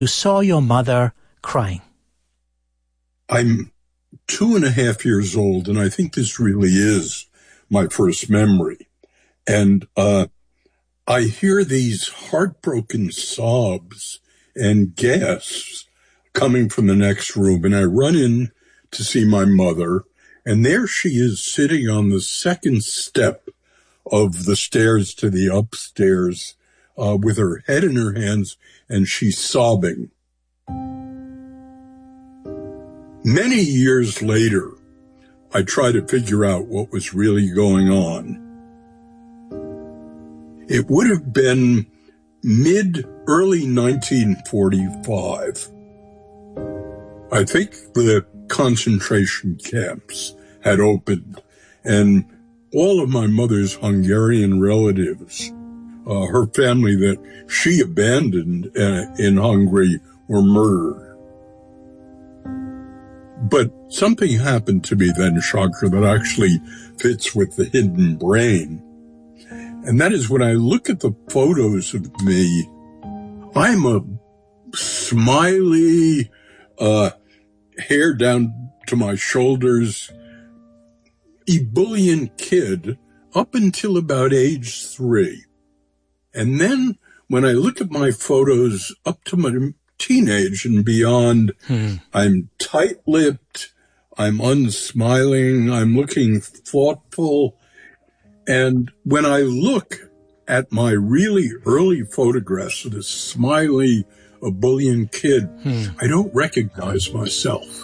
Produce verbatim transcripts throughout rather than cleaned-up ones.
you saw your mother crying? I'm two and a half years old, and I think this really is my first memory. And uh, I hear these heartbroken sobs and gasps coming from the next room, and I run in to see my mother, and there she is sitting on the second step of the stairs to the upstairs uh, with her head in her hands, and she's sobbing. Many years later, I try to figure out what was really going on. It would have been mid-early nineteen forty-five. I think the concentration camps had opened, and all of my mother's Hungarian relatives, uh, her family that she abandoned uh, in Hungary, were murdered. But something happened to me then, Shankar, that actually fits with the hidden brain. And that is when I look at the photos of me, I'm a smiley, uh, hair down to my shoulders, ebullient kid up until about age three. And then when I look at my photos up to my teenage and beyond, hmm. I'm tight-lipped, I'm unsmiling, I'm looking thoughtful. And when I look at my really early photographs of this smiley, ebullient kid, hmm. I don't recognize myself.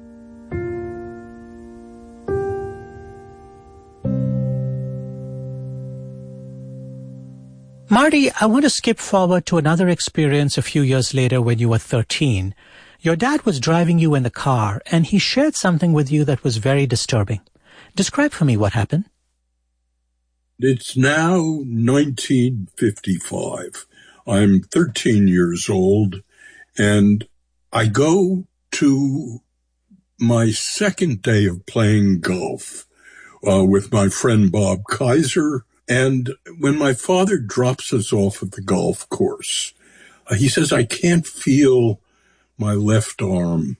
Marty, I want to skip forward to another experience a few years later when you were thirteen. Your dad was driving you in the car, and he shared something with you that was very disturbing. Describe for me what happened. It's now nineteen fifty-five. I'm thirteen years old, and I go to my second day of playing golf uh, with my friend Bob Kaiser. And when my father drops us off at the golf course, uh, he says, I can't feel my left arm.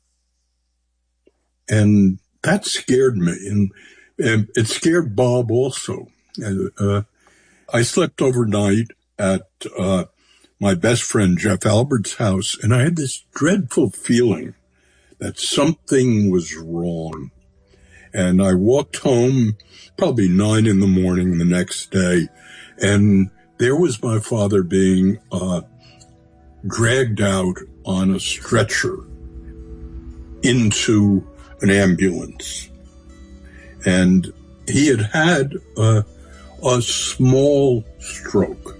And that scared me. And, and it scared Bob also. Uh, I slept overnight at uh, my best friend Jeff Albert's house, and I had this dreadful feeling that something was wrong. And I walked home probably nine in the morning the next day, and there was my father being uh, dragged out on a stretcher into an ambulance. And he had had a, a small stroke.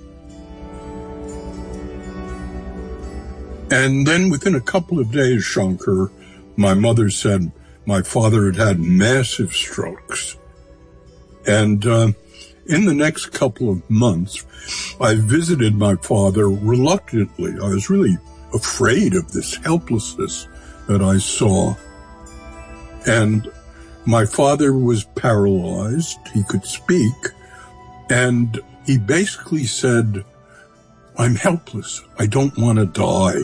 And then within a couple of days, Shankar, my mother said my father had had massive strokes. And uh, in the next couple of months, I visited my father reluctantly. I was really afraid of this helplessness that I saw. And my father was paralyzed. He could speak. And he basically said, I'm helpless. I don't want to die.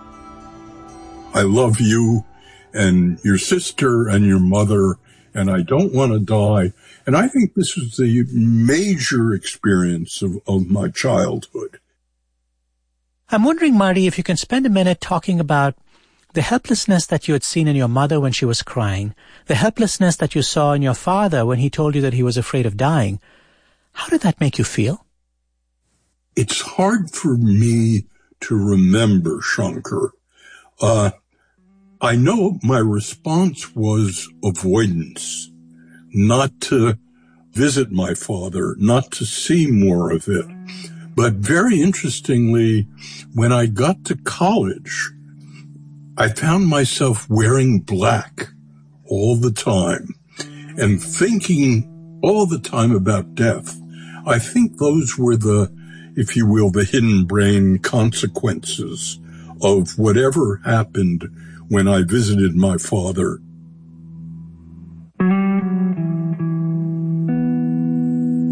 I love you and your sister and your mother, and I don't want to die. And I think this was the major experience of, of my childhood. I'm wondering, Marty, if you can spend a minute talking about the helplessness that you had seen in your mother when she was crying, the helplessness that you saw in your father when he told you that he was afraid of dying. How did that make you feel? It's hard for me to remember, Shankar. Uh, I know my response was avoidance, not to visit my father, not to see more of it. But very interestingly, when I got to college, I found myself wearing black all the time and thinking all the time about death. I think those were the, if you will, the hidden brain consequences of whatever happened when I visited my father.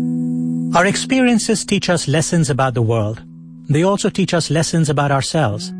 Our experiences teach us lessons about the world. They also teach us lessons about ourselves.